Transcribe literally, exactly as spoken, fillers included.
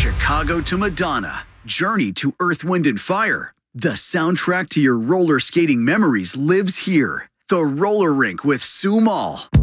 Chicago to Madonna, Journey to Earth, Wind and Fire. The soundtrack to your roller skating memories lives here. The Roller Rink with Sue Moll.